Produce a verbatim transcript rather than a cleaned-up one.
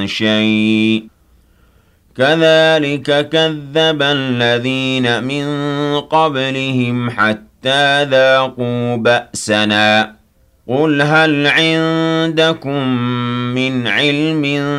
شيء كذلك كذب الذين من قبلهم حتى ذاقوا بأسنا قل هل عندكم من علم